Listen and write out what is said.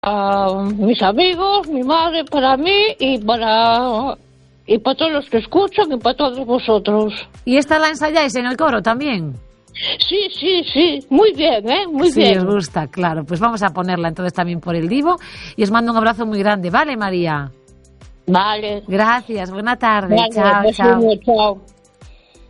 mis amigos, mi madre, para mí y para todos los que escuchan y para todos vosotros. ¿Y esta la ensayáis en el coro también? Sí, muy bien, muy bien. Sí, os gusta, claro. Pues vamos a ponerla entonces también por el Divo y os mando un abrazo muy grande, ¿vale, María? Vale. Gracias, buena tarde. Vale, Chao, chao. chao.